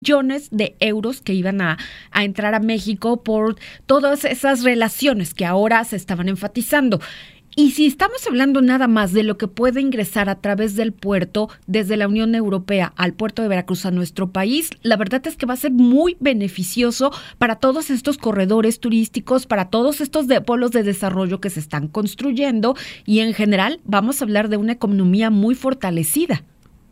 millones de euros que iban a entrar a México por todas esas relaciones que ahora se estaban enfatizando. Y si estamos hablando nada más de lo que puede ingresar a través del puerto desde la Unión Europea al puerto de Veracruz a nuestro país, la verdad es que va a ser muy beneficioso para todos estos corredores turísticos, para todos estos polos de desarrollo que se están construyendo y en general vamos a hablar de una economía muy fortalecida.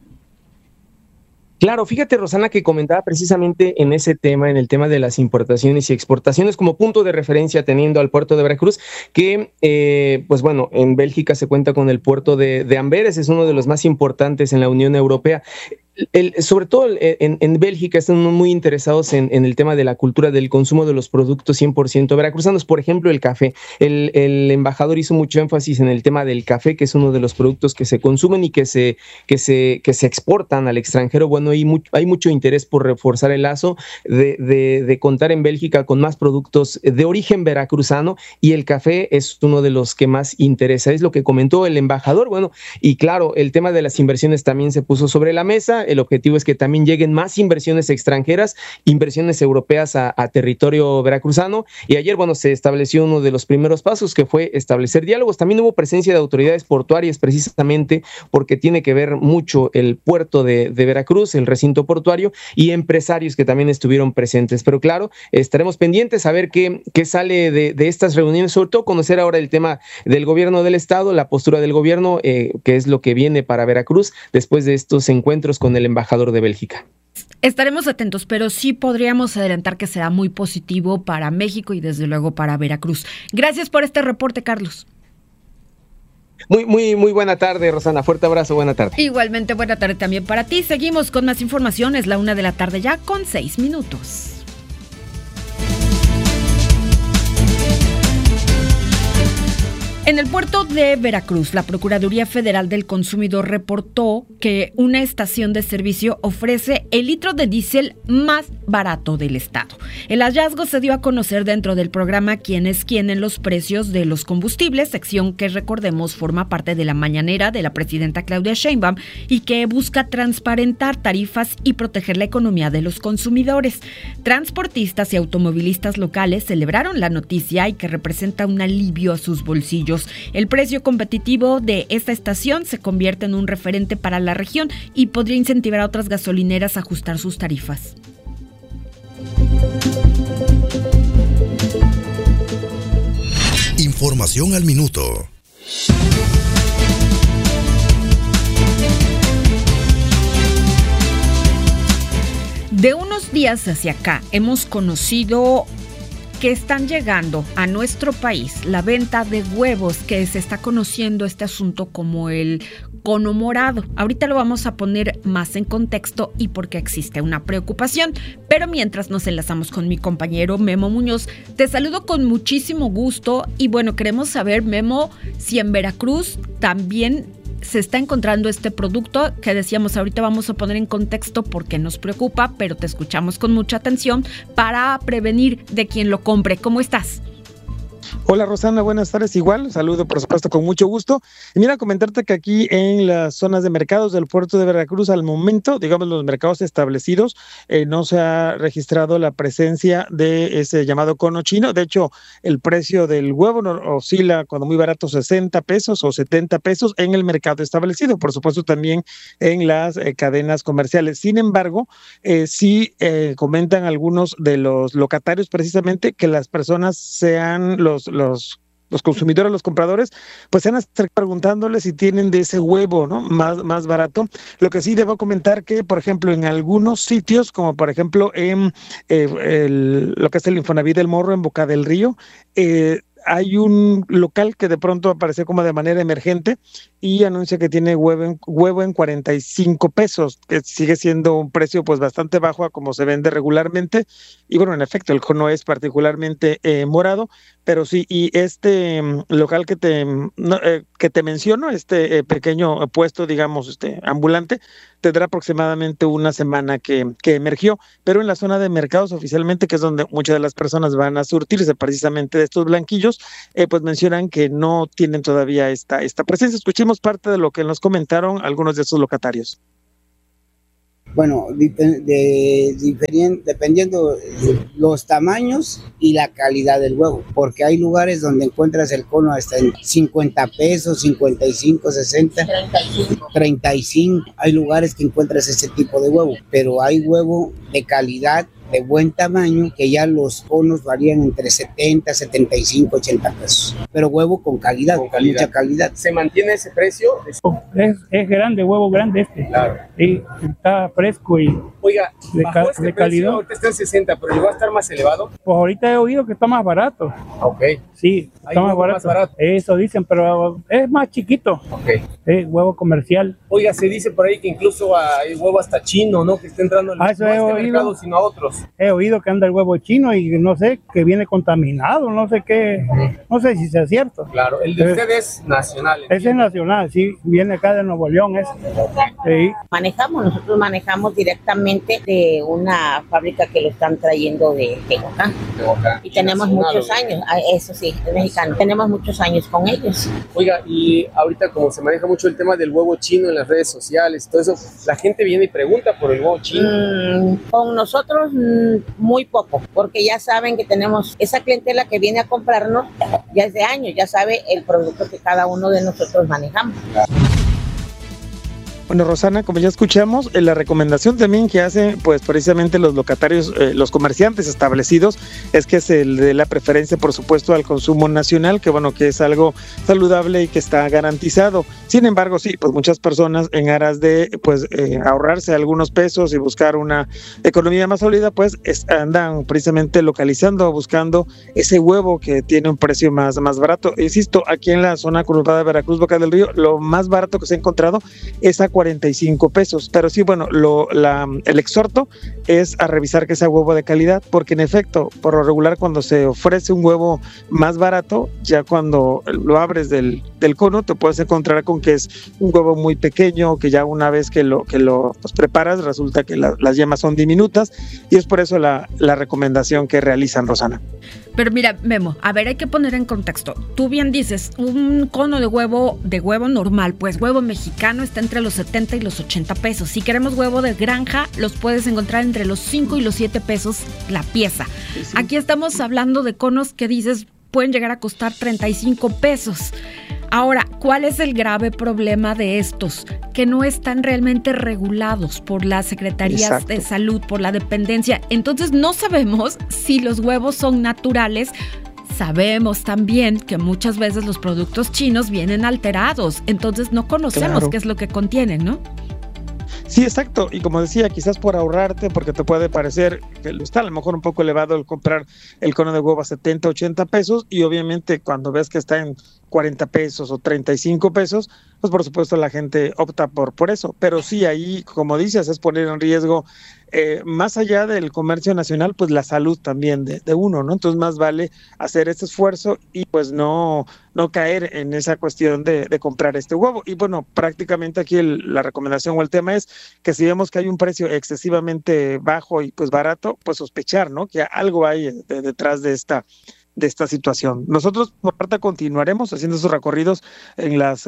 Claro, fíjate, Rosana, que comentaba precisamente en ese tema, en el tema de las importaciones y exportaciones, como punto de referencia teniendo al puerto de Veracruz, que, pues bueno, en Bélgica se cuenta con el puerto de Amberes, es uno de los más importantes en la Unión Europea. Sobre todo en Bélgica están muy interesados en el tema de la cultura del consumo de los productos 100% veracruzanos, por ejemplo el café. El embajador hizo mucho énfasis en el tema del café, que es uno de los productos que se consumen y que se exportan al extranjero. Bueno, hay mucho interés por reforzar el lazo de contar en Bélgica con más productos de origen veracruzano, y el café es uno de los que más interesa, es lo que comentó el embajador. Bueno, y claro, el tema de las inversiones también se puso sobre la mesa. El objetivo es que también lleguen más inversiones extranjeras, inversiones europeas a territorio veracruzano. Y ayer, bueno, se estableció uno de los primeros pasos, que fue establecer diálogos. También hubo presencia de autoridades portuarias, precisamente porque tiene que ver mucho el puerto de Veracruz, el recinto portuario, y empresarios que también estuvieron presentes. Pero claro, estaremos pendientes a ver qué sale de estas reuniones, sobre todo conocer ahora el tema del gobierno del estado, la postura del gobierno, que es lo que viene para Veracruz después de estos encuentros con el embajador de Bélgica. Estaremos atentos, pero sí podríamos adelantar que será muy positivo para México y desde luego para Veracruz. Gracias por este reporte, Carlos. Muy buena tarde, Rosana. Fuerte abrazo, buena tarde. Igualmente, buena tarde también para ti. Seguimos con más información. Es la 1:00 p.m. ya con 6 minutos. En el puerto de Veracruz, la Procuraduría Federal del Consumidor reportó que una estación de servicio ofrece el litro de diésel más barato del estado. El hallazgo se dio a conocer dentro del programa Quién es quién en los precios de los combustibles, sección que, recordemos, forma parte de la mañanera de la presidenta Claudia Sheinbaum y que busca transparentar tarifas y proteger la economía de los consumidores. Transportistas y automovilistas locales celebraron la noticia y que representa un alivio a sus bolsillos. El precio competitivo de esta estación se convierte en un referente para la región y podría incentivar a otras gasolineras a ajustar sus tarifas. Información al minuto. De unos días hacia acá hemos conocido que están llegando a nuestro país la venta de huevos, que se está conociendo este asunto como el cono morado. Ahorita lo vamos a poner más en contexto y porque existe una preocupación, pero mientras nos enlazamos con mi compañero Memo Muñoz, te saludo con muchísimo gusto y bueno, queremos saber, Memo, si en Veracruz también se está encontrando este producto que decíamos ahorita vamos a poner en contexto porque nos preocupa, pero te escuchamos con mucha atención para prevenir de quien lo compre. ¿Cómo estás? Hola Rosana, buenas tardes. Igual, saludo por supuesto con mucho gusto. Y mira, comentarte que aquí en las zonas de mercados del puerto de Veracruz, al momento, digamos los mercados establecidos, no se ha registrado la presencia de ese llamado cono chino. De hecho, el precio del huevo oscila cuando muy barato 60 pesos o 70 pesos en el mercado establecido, por supuesto también en las cadenas comerciales. Sin embargo, sí comentan algunos de los locatarios precisamente que las personas sean los consumidores, los compradores, pues se han acercado preguntándoles si tienen de ese huevo, ¿no? Más barato. Lo que sí debo comentar que, por ejemplo, en algunos sitios, como por ejemplo en lo que es el Infonavit del Morro, en Boca del Río, hay un local que de pronto apareció como de manera emergente y anuncia que tiene huevo en 45 pesos, que sigue siendo un precio pues bastante bajo a como se vende regularmente. Y bueno, en efecto, el cono es particularmente morado, pero sí, y este local que te menciono, este pequeño puesto, digamos, ambulante, tendrá aproximadamente una semana que emergió, pero en la zona de mercados oficialmente, que es donde muchas de las personas van a surtirse precisamente de estos blanquillos, pues mencionan que no tienen todavía esta presencia. Escuchemos parte de lo que nos comentaron algunos de esos locatarios. Bueno, dependiendo de los tamaños y la calidad del huevo, porque hay lugares donde encuentras el cono hasta en 50 pesos, 55, 60, 35. Hay lugares que encuentras ese tipo de huevo, pero hay huevo de calidad, de buen tamaño, que ya los conos varían entre 70, 75, 80 pesos. Pero huevo con calidad, con mucha calidad. ¿Se mantiene ese precio? Es grande, huevo grande este. Claro. Y está fresco y Oiga, bajó de calidad. Ahorita está en 60, pero llegó a estar más elevado. Pues ahorita he oído que está más barato. Ok. Sí, está más barato. Eso dicen, pero es más chiquito. Ok. Es huevo comercial. Oiga, se dice por ahí que incluso hay huevo hasta chino, ¿no? Que está entrando eso no a este mercado, sino a otros. He oído que anda el huevo chino y no sé, que viene contaminado, no sé qué, no sé si sea cierto. Claro, el de usted es nacional. Ese es nacional, sí, viene acá de Nuevo León. Sí. Nosotros manejamos directamente de una fábrica que lo están trayendo de Tehuacán. Y tenemos muchos años, eso sí, es mexicano, tenemos muchos años con ellos. Oiga, y ahorita como se maneja mucho el tema del huevo chino en las redes sociales, todo eso, la gente viene y pregunta por el huevo chino. Con nosotros muy poco, porque ya saben que tenemos esa clientela que viene a comprarnos ya es de años, ya sabe el producto que cada uno de nosotros manejamos. Bueno, Rosana, como ya escuchamos, la recomendación también que hacen pues precisamente los locatarios, los comerciantes establecidos, es que se le dé la preferencia, por supuesto, al consumo nacional, que bueno, que es algo saludable y que está garantizado. Sin embargo, sí, pues muchas personas en aras de pues ahorrarse algunos pesos y buscar una economía más sólida, pues andan precisamente localizando, buscando ese huevo que tiene un precio más barato. Insisto, aquí en la zona conurbada de Veracruz, Boca del Río, lo más barato que se ha encontrado es a 45 pesos, pero sí, bueno, el exhorto es a revisar que sea huevo de calidad, porque en efecto, por lo regular, cuando se ofrece un huevo más barato, ya cuando lo abres del cono, te puedes encontrar con que es un huevo muy pequeño, que ya una vez que lo pues, preparas, resulta que las yemas son diminutas, y es por eso la recomendación que realizan, Rosana. Pero mira, Memo, a ver, hay que poner en contexto. Tú bien dices, un cono de huevo normal, pues huevo mexicano está entre los 70 y los 80 pesos. Si queremos huevo de granja, los puedes encontrar entre los 5 y los 7 pesos la pieza. Sí. Aquí estamos hablando de conos que dices pueden llegar a costar 35 pesos. Ahora, ¿cuál es el grave problema de estos? Que no están realmente regulados por las secretarías de salud, por la dependencia. Entonces no sabemos si los huevos son naturales. Sabemos también que muchas veces los productos chinos vienen alterados, entonces no conocemos qué es lo que contienen, ¿no? Sí, exacto, y como decía, quizás por ahorrarte, porque te puede parecer que está a lo mejor un poco elevado el comprar el cono de huevo a 70, 80 pesos, y obviamente cuando ves que está en 40 pesos o 35 pesos, pues por supuesto la gente opta por eso, pero sí, ahí, como dices, es poner en riesgo, más allá del comercio nacional, pues la salud también de uno, ¿no? Entonces más vale hacer este esfuerzo y pues no caer en esa cuestión de comprar este huevo. Y bueno, prácticamente aquí la recomendación o el tema es que si vemos que hay un precio excesivamente bajo y pues barato, pues sospechar, ¿no? Que algo hay detrás de esta situación. Nosotros por parte continuaremos haciendo esos recorridos en las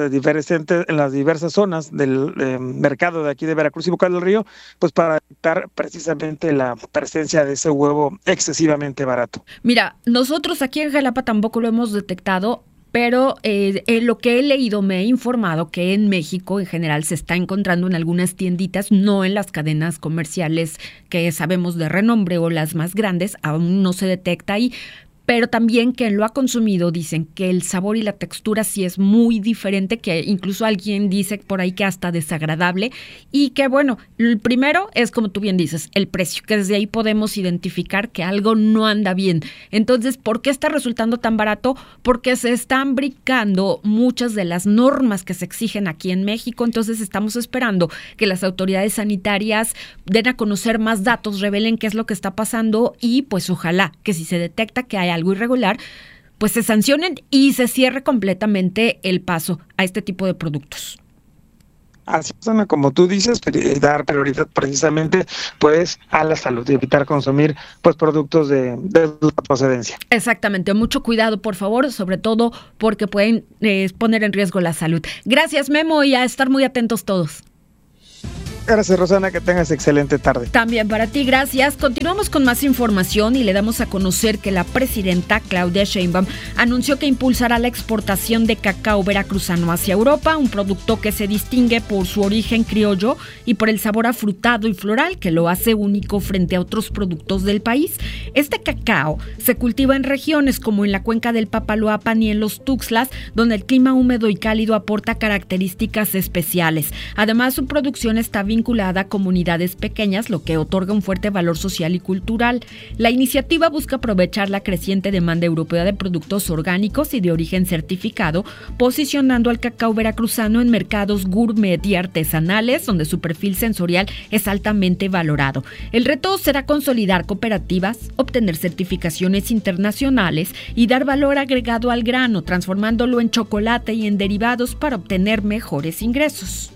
diversas zonas del mercado de aquí de Veracruz y Boca del Río, pues para detectar precisamente la presencia de ese huevo excesivamente barato. Mira, nosotros aquí en Jalapa tampoco lo hemos detectado, pero lo que he leído me he informado que en México en general se está encontrando en algunas tienditas, no en las cadenas comerciales que sabemos de renombre o las más grandes, aún no se detecta ahí. Pero también quien lo ha consumido dicen que el sabor y la textura sí es muy diferente, que incluso alguien dice por ahí que hasta desagradable, y que bueno, el primero es como tú bien dices, el precio, que desde ahí podemos identificar que algo no anda bien. Entonces, ¿por qué está resultando tan barato? Porque se están brincando muchas de las normas que se exigen aquí en México, entonces estamos esperando que las autoridades sanitarias den a conocer más datos, revelen qué es lo que está pasando y pues ojalá que si se detecta que hay algo irregular, pues se sancionen y se cierre completamente el paso a este tipo de productos. Así es, Ana, como tú dices, dar prioridad precisamente pues a la salud y evitar consumir pues productos de procedencia. Exactamente, mucho cuidado por favor, sobre todo porque pueden poner en riesgo la salud. Gracias, Memo, y a estar muy atentos todos. Gracias, Rosana, que tengas excelente tarde. También para ti, gracias. Continuamos con más información y le damos a conocer que la presidenta Claudia Sheinbaum anunció que impulsará la exportación de cacao veracruzano hacia Europa, un producto que se distingue por su origen criollo y por el sabor afrutado y floral que lo hace único frente a otros productos del país. Este cacao se cultiva en regiones como en la cuenca del Papaloapan y en los Tuxtlas, donde el clima húmedo y cálido aporta características especiales. Además, su producción está vinculada a comunidades pequeñas, lo que otorga un fuerte valor social y cultural. La iniciativa busca aprovechar la creciente demanda europea de productos orgánicos y de origen certificado, posicionando al cacao veracruzano en mercados gourmet y artesanales, donde su perfil sensorial es altamente valorado. El reto será consolidar cooperativas, obtener certificaciones internacionales y dar valor agregado al grano, transformándolo en chocolate y en derivados para obtener mejores ingresos.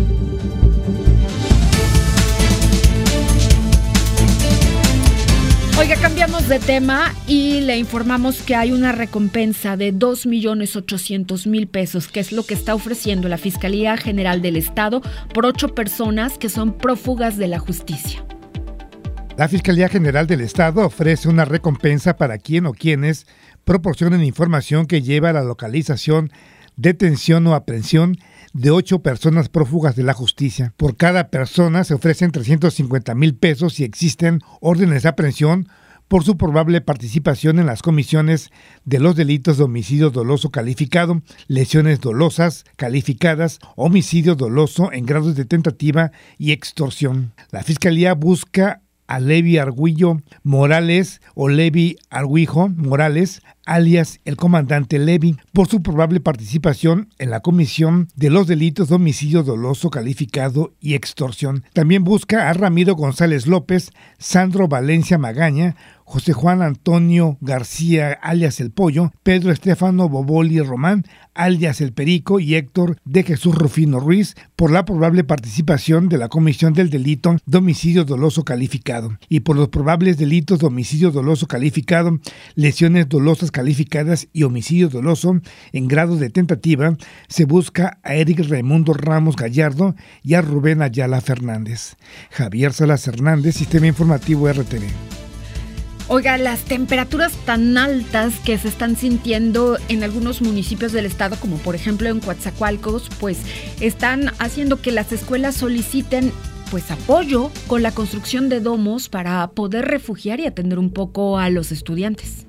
Oiga, cambiamos de tema y le informamos que hay una recompensa de 2.800.000 pesos, que es lo que está ofreciendo la Fiscalía General del Estado por 8 personas que son prófugas de la justicia. La Fiscalía General del Estado ofrece una recompensa para quien o quienes proporcionen información que lleva a la localización, detención o aprehensión de 8 personas prófugas de la justicia. Por cada persona se ofrecen 350,000 pesos si existen órdenes de aprehensión por su probable participación en las comisiones de los delitos de homicidio doloso calificado, lesiones dolosas calificadas, homicidio doloso en grados de tentativa y extorsión. La Fiscalía busca a Levi Arguillo Morales o Levi Arguijo Morales, alias el comandante Levi, por su probable participación en la comisión de los delitos de homicidio doloso calificado y extorsión. También busca a Ramiro González López, Sandro Valencia Magaña, José Juan Antonio García, alias El Pollo, Pedro Estefano Boboli Román, alias El Perico, y Héctor de Jesús Rufino Ruiz, por la probable participación de la comisión del delito de homicidio doloso calificado y por los probables delitos de homicidio doloso calificado, lesiones dolosas calificadas y homicidio doloso en grado de tentativa. Se busca a Eric Raimundo Ramos Gallardo y a Rubén Ayala Fernández. Javier Salas Hernández, Sistema Informativo RTV. Oiga, las temperaturas tan altas que se están sintiendo en algunos municipios del estado, como por ejemplo en Coatzacoalcos, pues están haciendo que las escuelas soliciten apoyo con la construcción de domos para poder refugiar y atender un poco a los estudiantes.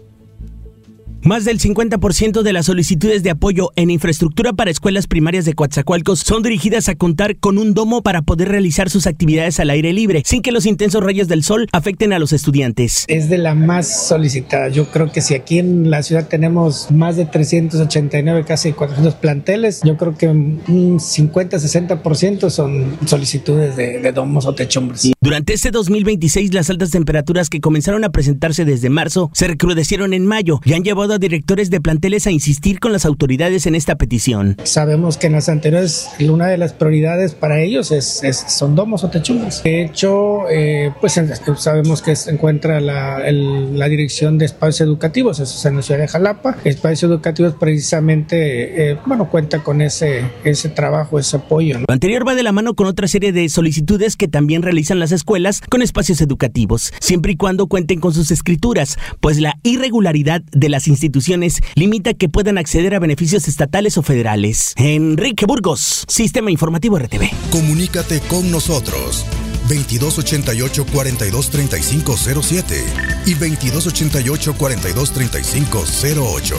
Más del 50% de las solicitudes de apoyo en infraestructura para escuelas primarias de Coatzacoalcos son dirigidas a contar con un domo para poder realizar sus actividades al aire libre, sin que los intensos rayos del sol afecten a los estudiantes. Es de la más solicitada. Yo creo que si aquí en la ciudad tenemos más de 389, casi 400 planteles, yo creo que un 50-60% son solicitudes de domos o techumbres. Durante este 2026, las altas temperaturas que comenzaron a presentarse desde marzo se recrudecieron en mayo y han llevado a directores de planteles a insistir con las autoridades en esta petición. Sabemos que en las anteriores una de las prioridades para ellos son domos o techumbres. De hecho, sabemos que se encuentra la dirección de espacios educativos, eso es en la ciudad de Jalapa. Espacios educativos precisamente cuenta con ese trabajo, ese apoyo, ¿no? Lo anterior va de la mano con otra serie de solicitudes que también realizan las escuelas con espacios educativos, siempre y cuando cuenten con sus escrituras, pues la irregularidad de las instituciones limita que puedan acceder a beneficios estatales o federales. Enrique Burgos, Sistema Informativo RTV. Comunícate con nosotros. 2288-423507 y 2288-423508.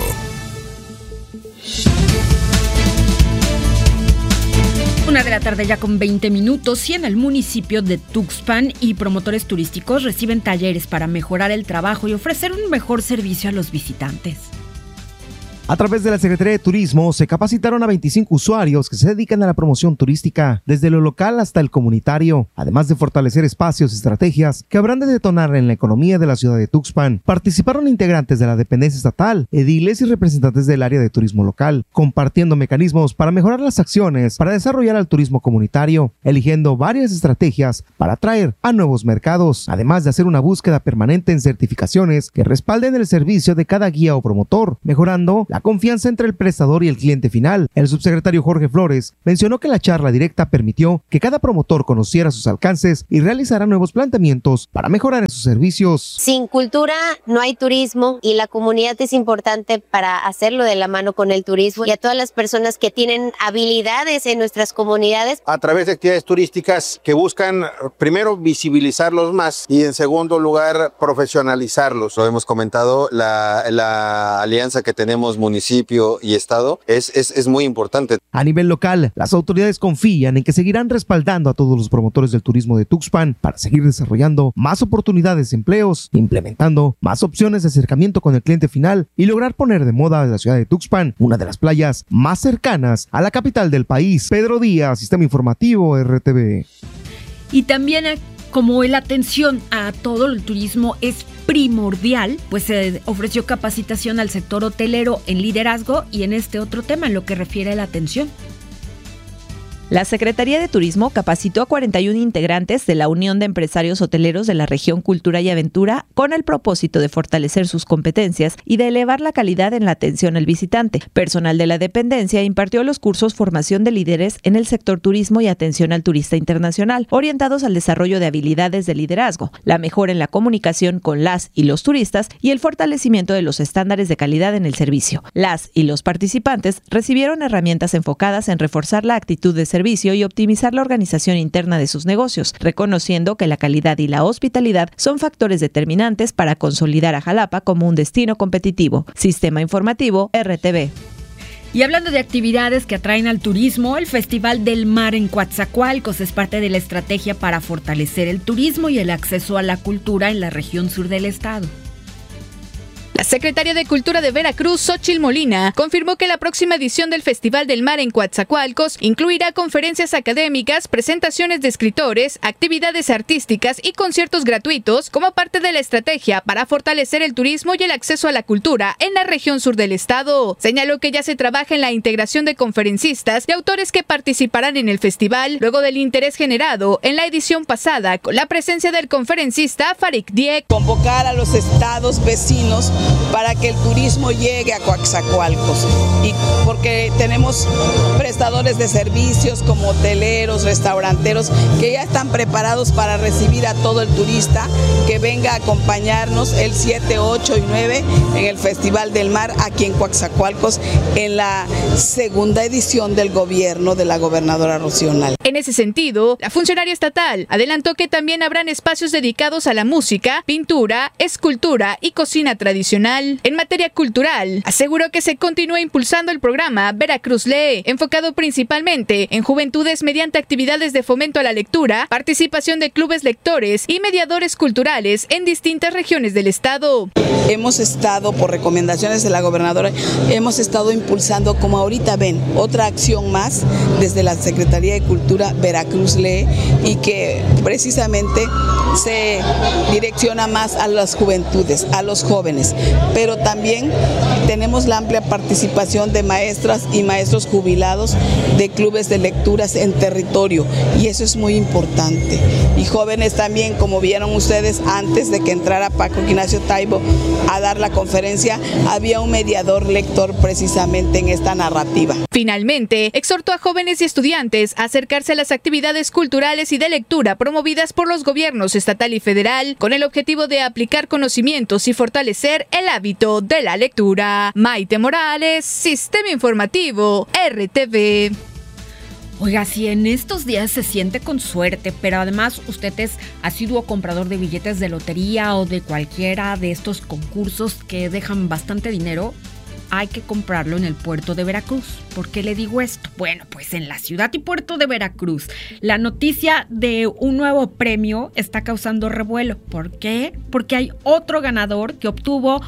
Una de la tarde ya con 20 minutos y en el municipio de Tuxpan y promotores turísticos reciben talleres para mejorar el trabajo y ofrecer un mejor servicio a los visitantes. A través de la Secretaría de Turismo se capacitaron a 25 usuarios que se dedican a la promoción turística, desde lo local hasta el comunitario, además de fortalecer espacios y estrategias que habrán de detonar en la economía de la ciudad de Tuxpan. Participaron integrantes de la dependencia estatal, ediles y representantes del área de turismo local, compartiendo mecanismos para mejorar las acciones para desarrollar al turismo comunitario, eligiendo varias estrategias para atraer a nuevos mercados, además de hacer una búsqueda permanente en certificaciones que respalden el servicio de cada guía o promotor, mejorando la la confianza entre el prestador y el cliente final. El subsecretario Jorge Flores mencionó que la charla directa permitió que cada promotor conociera sus alcances y realizara nuevos planteamientos para mejorar en sus servicios. Sin cultura no hay turismo y la comunidad es importante para hacerlo de la mano con el turismo, y a todas las personas que tienen habilidades en nuestras comunidades. A través de actividades turísticas que buscan primero visibilizarlos más y en segundo lugar profesionalizarlos. Lo hemos comentado, la alianza que tenemos municipio y estado es muy importante. A nivel local, las autoridades confían en que seguirán respaldando a todos los promotores del turismo de Tuxpan para seguir desarrollando más oportunidades de empleos, implementando más opciones de acercamiento con el cliente final y lograr poner de moda a la ciudad de Tuxpan, una de las playas más cercanas a la capital del país. Pedro Díaz, Sistema Informativo RTV. Y también, como la atención a todo el turismo es primordial, pues se ofreció capacitación al sector hotelero en liderazgo y en este otro tema, en lo que refiere a la atención. La Secretaría de Turismo capacitó a 41 integrantes de la Unión de Empresarios Hoteleros de la región Cultura y Aventura con el propósito de fortalecer sus competencias y de elevar la calidad en la atención al visitante. Personal de la dependencia impartió los cursos Formación de Líderes en el sector turismo y Atención al Turista Internacional, orientados al desarrollo de habilidades de liderazgo, la mejora en la comunicación con las y los turistas y el fortalecimiento de los estándares de calidad en el servicio. Las y los participantes recibieron herramientas enfocadas en reforzar la actitud de servicio y optimizar la organización interna de sus negocios, reconociendo que la calidad y la hospitalidad son factores determinantes para consolidar a Jalapa como un destino competitivo. Sistema Informativo RTV. Y hablando de actividades que atraen al turismo, el Festival del Mar en Coatzacoalcos es parte de la estrategia para fortalecer el turismo y el acceso a la cultura en la región sur del estado. La secretaria de Cultura de Veracruz, Xóchitl Molina, confirmó que la próxima edición del Festival del Mar en Coatzacoalcos incluirá conferencias académicas, presentaciones de escritores, actividades artísticas y conciertos gratuitos como parte de la estrategia para fortalecer el turismo y el acceso a la cultura en la región sur del estado. Señaló que ya se trabaja en la integración de conferencistas y autores que participarán en el festival, luego del interés generado en la edición pasada con la presencia del conferencista Farik Diek. Convocar a los estados vecinos para que el turismo llegue a Coatzacoalcos, y porque tenemos prestadores de servicios como hoteleros, restauranteros que ya están preparados para recibir a todo el turista que venga a acompañarnos el 7, 8 y 9 en el Festival del Mar aquí en Coatzacoalcos, en la segunda edición del gobierno de la gobernadora Rocío Nale. En ese sentido, la funcionaria estatal adelantó que también habrán espacios dedicados a la música, pintura, escultura y cocina tradicional. En materia cultural, aseguró que se continúa impulsando el programa Veracruz Lee, enfocado principalmente en juventudes mediante actividades de fomento a la lectura, participación de clubes lectores y mediadores culturales en distintas regiones del estado. Hemos estado, por recomendaciones de la gobernadora, hemos estado impulsando, como ahorita ven, otra acción más desde la Secretaría de Cultura Veracruz Lee, y que precisamente se direcciona más a las juventudes, a los jóvenes, pero también tenemos la amplia participación de maestras y maestros jubilados de clubes de lecturas en territorio, y eso es muy importante. Y jóvenes también, como vieron ustedes antes de que entrara Paco Ignacio Taibo a dar la conferencia, había un mediador lector precisamente en esta narrativa. Finalmente, exhortó a jóvenes y estudiantes a acercarse a las actividades culturales y de lectura promovidas por los gobiernos estatal y federal, con el objetivo de aplicar conocimientos y fortalecer el hábito de la lectura. Maite Morales, Sistema Informativo, RTV. Oiga, si en estos días se siente con suerte, pero además usted es asiduo comprador de billetes de lotería o de cualquiera de estos concursos que dejan bastante dinero, hay que comprarlo en el puerto de Veracruz. ¿Por qué le digo esto? Bueno, pues en la ciudad y puerto de Veracruz, la noticia de un nuevo premio está causando revuelo. ¿Por qué? Porque hay otro ganador que obtuvo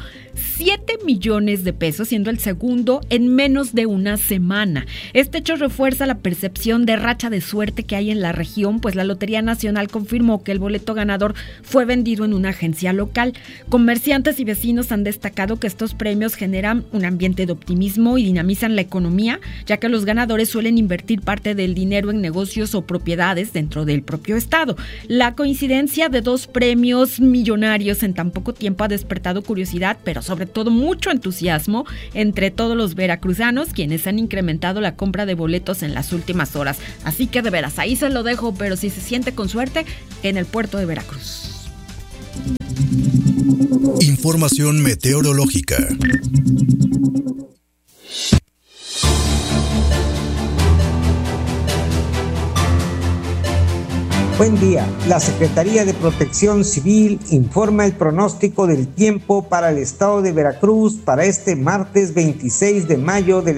7 millones de pesos, siendo el segundo en menos de una semana. Este hecho refuerza la percepción de racha de suerte que hay en la región, pues la Lotería Nacional confirmó que el boleto ganador fue vendido en una agencia local. Comerciantes y vecinos han destacado que estos premios generan una ambiente de optimismo y dinamizan la economía, ya que los ganadores suelen invertir parte del dinero en negocios o propiedades dentro del propio estado. La coincidencia de dos premios millonarios en tan poco tiempo ha despertado curiosidad, pero sobre todo mucho entusiasmo entre todos los veracruzanos, quienes han incrementado la compra de boletos en las últimas horas. Así que de veras, ahí se lo dejo, pero si se siente con suerte, en el puerto de Veracruz. Información meteorológica. Buen día. La Secretaría de Protección Civil informa el pronóstico del tiempo para el estado de Veracruz para este martes 26 de mayo del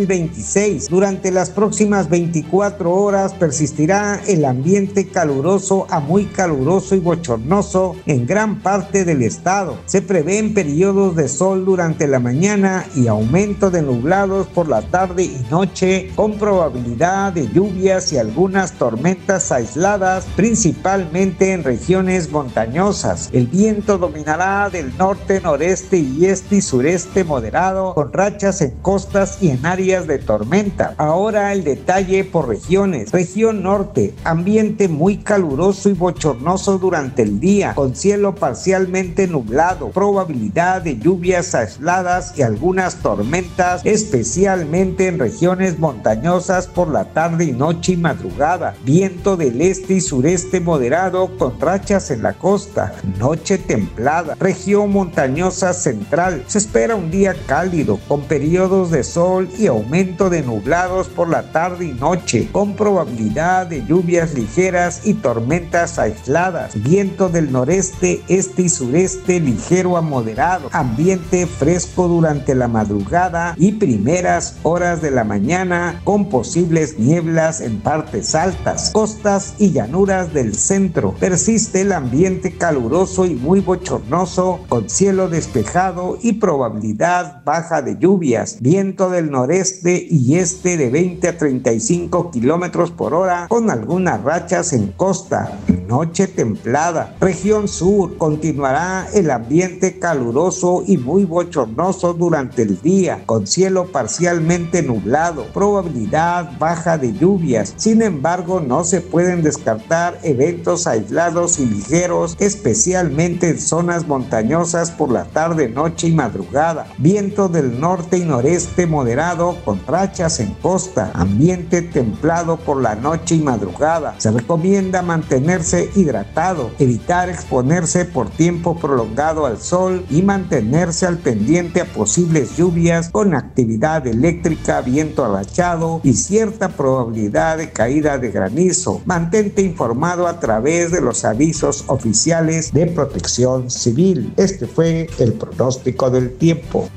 2026. Durante las próximas 24 horas persistirá el ambiente caluroso a muy caluroso y bochornoso en gran parte del estado. Se prevén periodos de sol durante la mañana y aumento de nublados por la tarde y noche, con probabilidad de lluvias y algunas tormentas aisladas, principalmente en regiones montañosas. El viento dominará del norte, noreste y este y sureste moderado, con rachas en costas y en áreas de tormenta. Ahora el detalle por regiones. Región norte, ambiente muy caluroso y bochornoso durante el día, con cielo parcialmente nublado, probabilidad de lluvias aisladas y algunas tormentas, especialmente en regiones montañosas por la tarde y noche y madrugada. Viento del este y sureste moderado con rachas en la costa, noche templada. Región montañosa central, se espera un día cálido con periodos de sol y aumento de nublados por la tarde y noche, con probabilidad de lluvias ligeras y tormentas aisladas. Viento del noreste, este y sureste ligero a moderado. Ambiente fresco durante la madrugada y primeras horas de la mañana, con posibles nieblas en partes altas. Costas y llanuras del centro. Persiste el ambiente caluroso y muy bochornoso, con cielo despejado y probabilidad baja de lluvias. Viento del noreste y este de 20 a 35 kilómetros por hora, con algunas rachas en costa. Noche templada. Región sur, continuará el ambiente caluroso y muy bochornoso durante el día, con cielo parcialmente nublado, probabilidad baja de lluvias. Sin embargo, no se pueden descartar eventos aislados y ligeros, especialmente en zonas montañosas por la tarde, noche y madrugada. Viento del norte y noreste moderado, con rachas en costa. Ambiente templado por la noche y madrugada. Se recomienda mantenerse hidratado, evitar exponerse por tiempo prolongado al sol y mantenerse al pendiente a posibles lluvias con actividad eléctrica, viento arrachado y cierta probabilidad de caída de granizo. Mantente informado a través de los avisos oficiales de Protección Civil. Este fue el pronóstico del tiempo.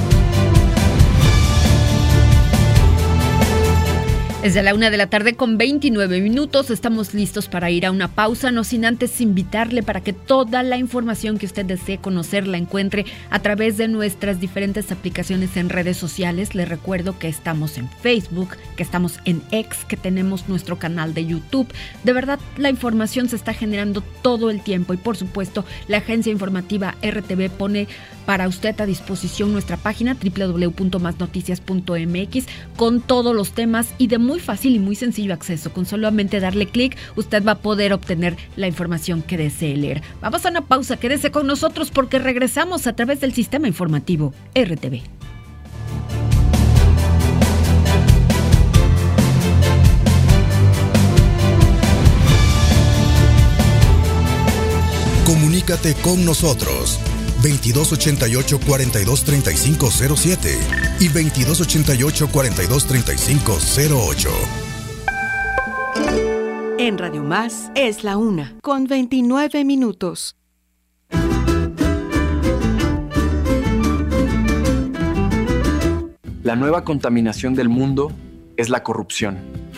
Es de la 1:00 con 29 minutos. Estamos listos para ir a una pausa, no sin antes invitarle para que toda la información que usted desee conocer la encuentre a través de nuestras diferentes aplicaciones en redes sociales. Le recuerdo que estamos en Facebook, que estamos en X, que tenemos nuestro canal de YouTube. De verdad, la información se está generando todo el tiempo y por supuesto la agencia informativa RTV pone para usted a disposición nuestra página www.masnoticias.mx con todos los temas y de muy fácil y muy sencillo acceso. Con solamente darle clic, usted va a poder obtener la información que desee leer. Vamos a una pausa, quédese con nosotros porque regresamos a través del sistema informativo RTV. Comunícate con nosotros 2288-423507 y 2288-423508. En Radio Más es la 1:29. La nueva contaminación del mundo es la corrupción.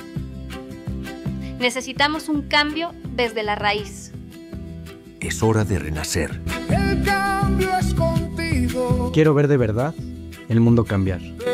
Necesitamos un cambio desde la raíz. Es hora de renacer. El cambio es contigo. Quiero ver de verdad el mundo cambiar.